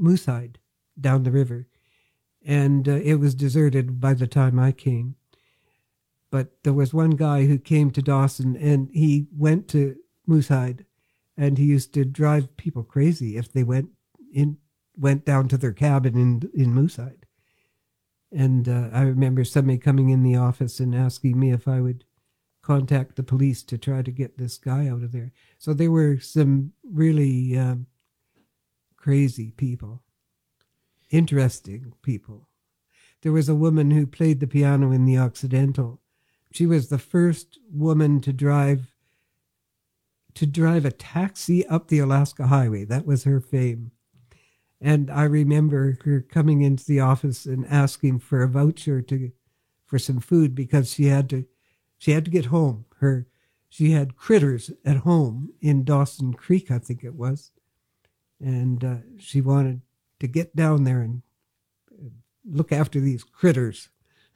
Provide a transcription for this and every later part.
Moosehide down the river. And it was deserted by the time I came. But there was one guy who came to Dawson, and he went to Moosehide, and he used to drive people crazy if they went down to their cabin in Moosehide. And I remember somebody coming in the office and asking me if I would contact the police to try to get this guy out of there. So there were some really crazy people. Interesting people. There was a woman who played the piano in the Occidental. She was the first woman to drive a taxi up the Alaska Highway. That was her fame. And I remember her coming into the office and asking for a voucher for some food because she had to get home. She had critters at home in Dawson Creek, I think it was, and she wanted to get down there and look after these critters.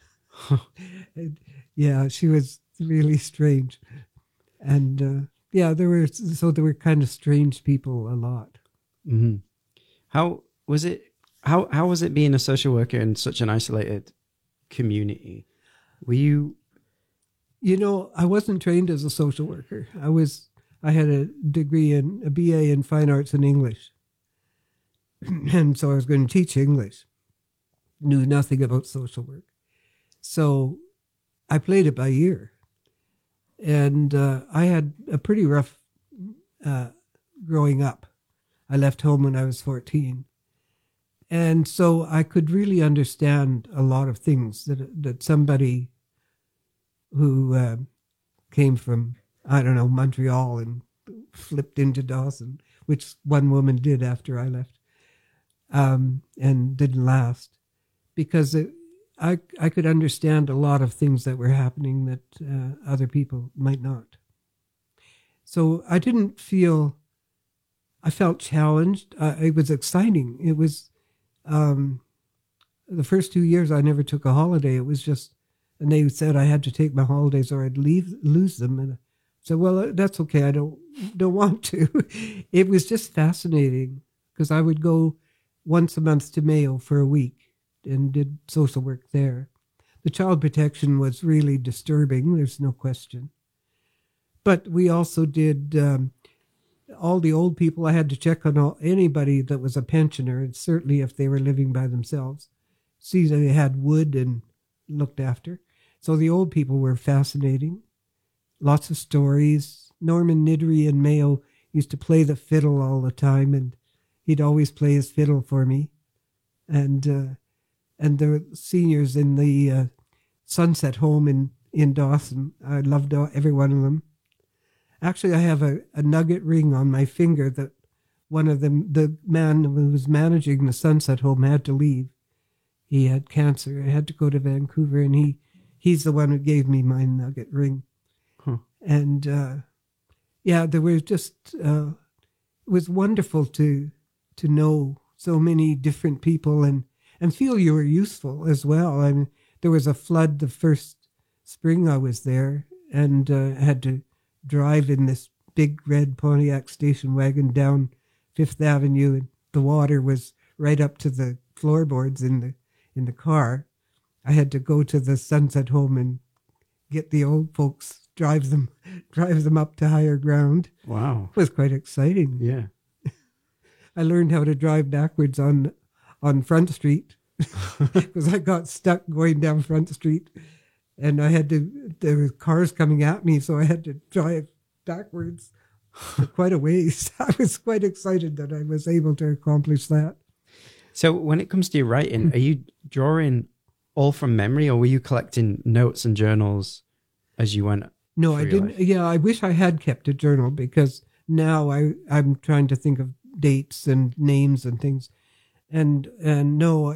Yeah, she was really strange. And there were kind of strange people a lot. Mm-hmm. How was it being a social worker in such an isolated community? Were you... I wasn't trained as a social worker. I had a BA in fine arts and English. And so I was going to teach English. Knew nothing about social work. So I played it by ear. And I had a pretty rough growing up. I left home when I was 14. And so I could really understand a lot of things that somebody who came from, I don't know, Montreal and flipped into Dawson, which one woman did after I left, and didn't last, because I could understand a lot of things that were happening that other people might not. So I felt challenged. It was exciting. It was, the first 2 years I never took a holiday. It was just, and they said I had to take my holidays or I'd lose them. And I said, well, that's okay. I don't want to. It was just fascinating because I would go once a month to Mayo for a week and did social work there. The child protection was really disturbing. There's no question. But we also did all the old people. I had to check on anybody that was a pensioner, and certainly if they were living by themselves, see that they had wood and looked after. So the old people were fascinating. Lots of stories. Norman Nidry in Mayo used to play the fiddle all the time, and he'd always play his fiddle for me. And the seniors in the Sunset Home in Dawson, I loved every one of them. Actually, I have a nugget ring on my finger that one of them, the man who was managing the Sunset Home, had to leave. He had cancer. I had to go to Vancouver, and he's the one who gave me my nugget ring. Huh. And there was just it was wonderful to know so many different people and feel you were useful as well. I mean, there was a flood the first spring I was there, and had to drive in this big red Pontiac station wagon down Fifth Avenue, and the water was right up to the floorboards in the car. I had to go to the Sunset Home and get the old folks, drive them up to higher ground. Wow. It was quite exciting. Yeah. I learned how to drive backwards on Front Street because I got stuck going down Front Street, and there were cars coming at me, so I had to drive backwards for quite a ways. I was quite excited that I was able to accomplish that. So when it comes to your writing, are you drawing all from memory, or were you collecting notes and journals as you went? No, I didn't. Life? Yeah, I wish I had kept a journal, because now I'm trying to think of dates and names and things. And no,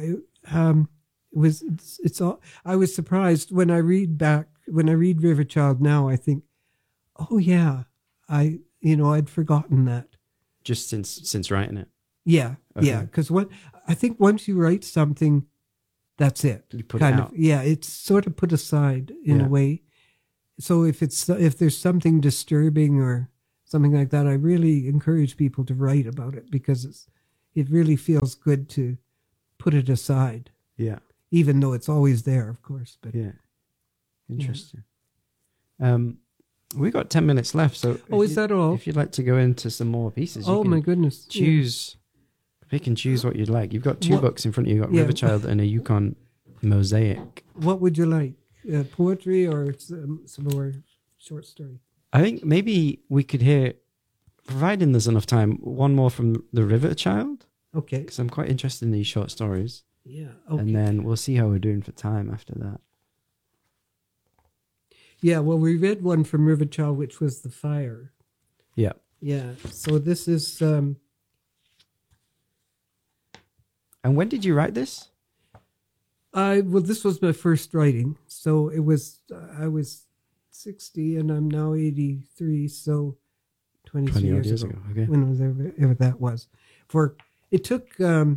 it's all. I was surprised when I read Riverchild now. I think, oh yeah, I'd forgotten that. Just since writing it. Yeah, okay. Yeah, because I think once you write something, that's it. You put it out. Yeah, it's sort of put aside in a way. So if there's something disturbing or something like that, I really encourage people to write about it, because it really feels good to put it aside, Yeah. even though it's always there, of course. But Yeah. Interesting. We got 10 minutes left, so is that all? If you'd like to go into some more pieces, you Oh can my goodness! pick and choose what you'd like. You've got two What- books in front of you. You've got Yeah. Riverchild and a Yukon Mosaic. What would you like? Poetry or some more short story? I think maybe we could hear, providing there's enough time, one more from the Riverchild, Okay. because I'm quite interested in these short stories. Yeah. Okay. And then we'll see how we're doing for time after that. Yeah. Well, we read one from Riverchild, which was The Fire. Yeah. Yeah. So this is. And when did you write this? This was my first writing, so it was. I was 60, and I'm now 83. So 23 20 odd years ago. Okay. When was ever that was. It took.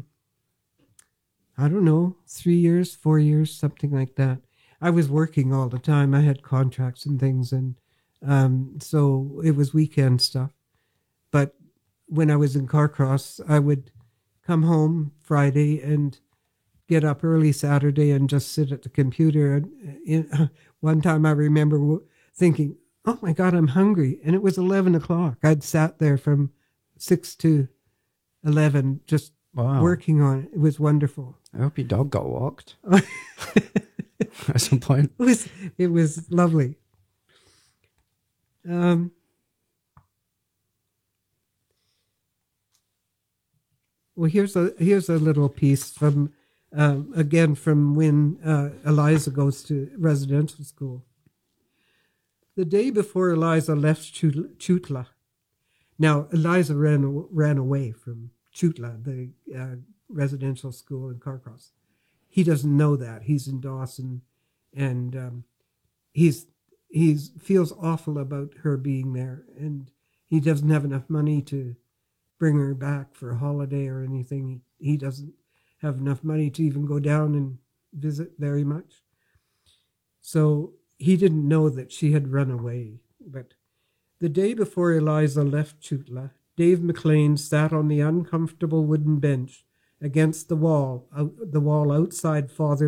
I don't know, 3 years, 4 years, something like that. I was working all the time. I had contracts and things, and so it was weekend stuff. But when I was in Carcross, I would come home Friday and get up early Saturday and just sit at the computer. And one time I remember thinking, oh my God, I'm hungry. And it was 11 o'clock. I'd sat there from 6 to 11 just Wow. working on it. It was wonderful. I hope your dog got walked at some point. It was lovely. Well, here's a little piece from again from when Eliza goes to residential school. The day before Eliza left Chutla. Now Eliza ran away from Chutla, the residential school in Carcross. He doesn't know that. He's in Dawson, and he feels awful about her being there, and he doesn't have enough money to bring her back for a holiday or anything. He doesn't have enough money to even go down and visit very much. So he didn't know that she had run away. But the day before Eliza left Chutla, Dave McLean sat on the uncomfortable wooden bench against the wall outside Father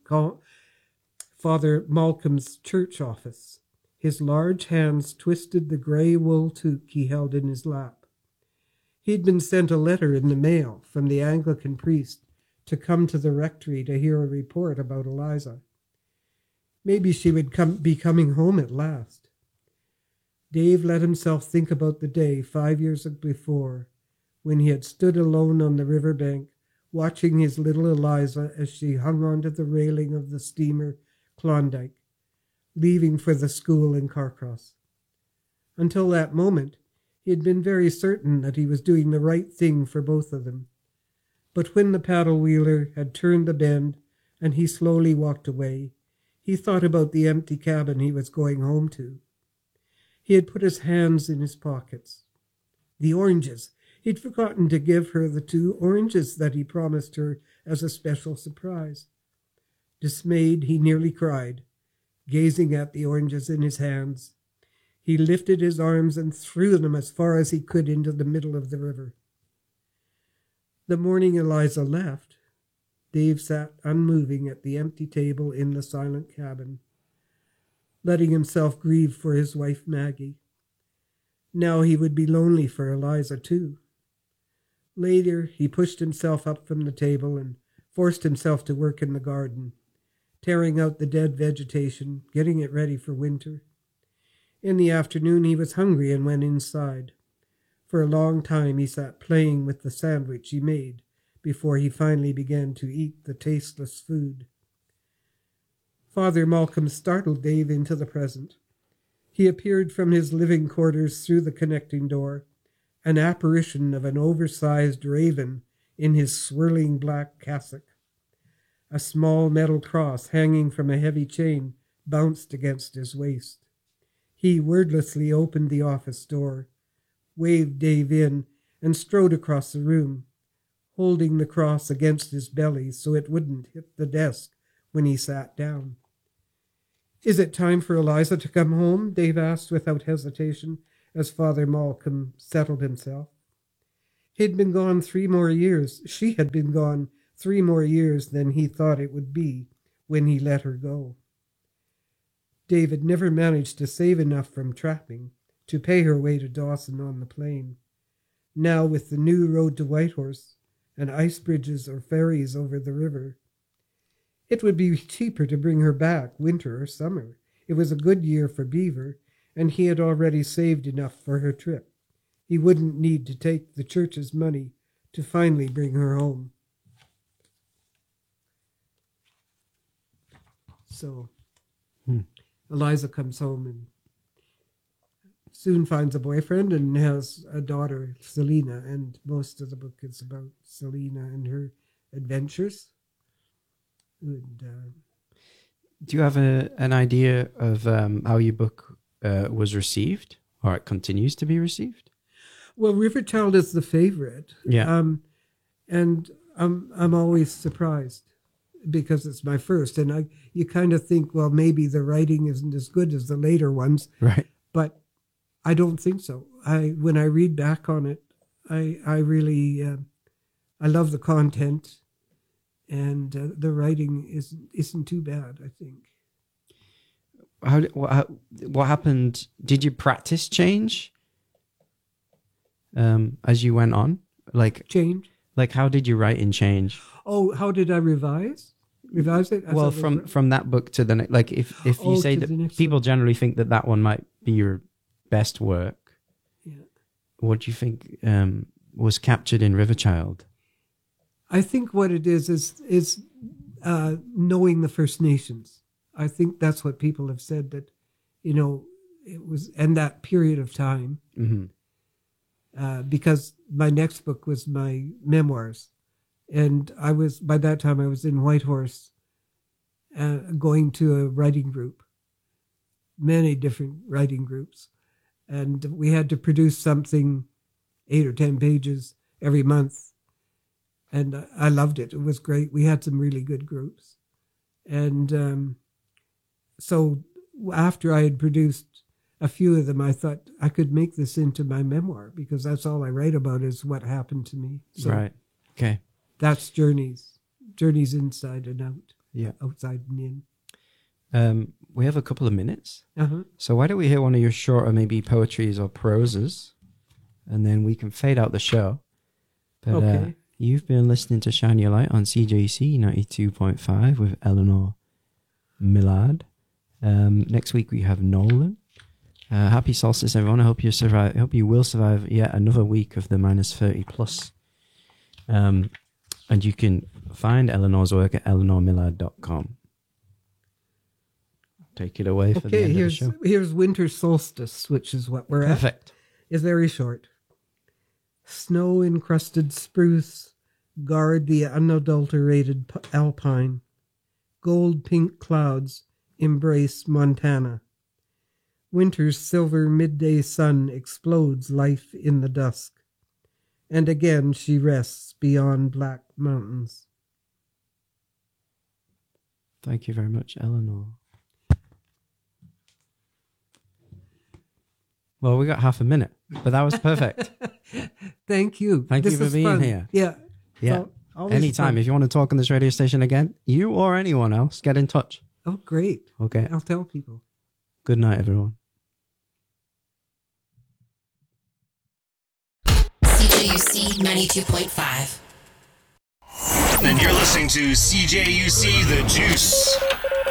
Malcolm's church office. His large hands twisted the grey wool toque he held in his lap. He'd been sent a letter in the mail from the Anglican priest to come to the rectory to hear a report about Eliza. Maybe she would be coming home at last. Dave let himself think about the day 5 years before, when he had stood alone on the riverbank, watching his little Eliza as she hung onto the railing of the steamer Klondike, leaving for the school in Carcross. Until that moment, he had been very certain that he was doing the right thing for both of them. But when the paddle-wheeler had turned the bend and he slowly walked away, he thought about the empty cabin he was going home to. He had put his hands in his pockets. The oranges. He'd forgotten to give her the 2 oranges that he promised her as a special surprise. Dismayed, he nearly cried, gazing at the oranges in his hands. He lifted his arms and threw them as far as he could into the middle of the river. The morning Eliza left, Dave sat unmoving at the empty table in the silent cabin, letting himself grieve for his wife Maggie. Now he would be lonely for Eliza too. Later, he pushed himself up from the table and forced himself to work in the garden, tearing out the dead vegetation, getting it ready for winter. In the afternoon he was hungry and went inside. For a long time he sat playing with the sandwich he made before he finally began to eat the tasteless food. Father Malcolm startled Dave into the present. He appeared from his living quarters through the connecting door, an apparition of an oversized raven in his swirling black cassock. A small metal cross hanging from a heavy chain bounced against his waist. He wordlessly opened the office door, waved Dave in, and strode across the room, holding the cross against his belly so it wouldn't hit the desk when he sat down. "Is it time for Eliza to come home?" Dave asked without hesitation as Father Malcolm settled himself. He'd been gone 3 more years. She had been gone 3 more years than he thought it would be when he let her go. David never managed to save enough from trapping to pay her way to Dawson on the plane. Now, with the new road to Whitehorse and ice bridges or ferries over the river, it would be cheaper to bring her back winter or summer. It was a good year for Beaver, and he had already saved enough for her trip. He wouldn't need to take the church's money to finally bring her home. So Eliza comes home and soon finds a boyfriend and has a daughter, Selena, and most of the book is about Selena and her adventures. And, do you have an idea of how your book was received, or it continues to be received? well, Riverchild is the favorite. Yeah. And I'm always surprised because it's my first, and you kind of think, well, maybe the writing isn't as good as the later ones, Right. but I don't think so. When I read back on it, I really I love the content, and the writing isn't too bad, I think. What happened? Did your practice change as you went on? Change? Like how did your writing change? Oh, how did I revise it? Well, from that book to the next, like if you say that people generally think that one might be your best work, yeah. What do you think was captured in Riverchild? I think what it is knowing the First Nations. I think that's what people have said, that, it was, and that period of time, because my next book was my memoirs. And by that time I was in Whitehorse, going to a writing group, many different writing groups. And we had to produce something 8 or 10 pages every month. And I loved it. It was great. We had some really good groups. And so after I had produced a few of them, I thought I could make this into my memoir, because that's all I write about is what happened to me. So right. Okay. That's journeys inside and out. Yeah. Outside and in. We have a couple of minutes. Uh-huh. So why don't we hear one of your shorter, maybe poetries or proses, and then we can fade out the show. But okay. You've been listening to Shine Your Light on CJC 92.5 with Eleanor Millard. Next week we have Nolan. Happy solstice, everyone. I hope you survive. I hope you will survive yet another week of the minus 30 plus. And you can find Eleanor's work at eleanormillard.com. Take it away for the end of the show. Here's winter solstice, which is what we're Perfect. at. It's very short. Snow-encrusted spruce guard the unadulterated alpine. Gold-pink clouds embrace Montana. Winter's silver midday sun explodes life in the dusk. And again she rests beyond black mountains. Thank you very much, Eleanor. Well, we got half a minute, but that was perfect. Thank you. Thank you for being fun. here. Yeah. Yeah. Anytime. Fun. If you want to talk on this radio station again, you or anyone else, get in touch. Oh, great. Okay. I'll tell people. Good night, everyone. CJUC 92.5. And you're listening to CJUC The Juice.